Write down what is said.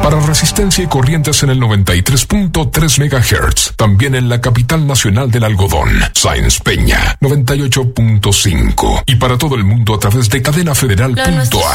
Para Resistencia y Corrientes en el 93.3 MHz. También en la capital nacional del algodón, Sáenz Peña, 98.5. Y para todo el mundo a través de cadenafederal.a.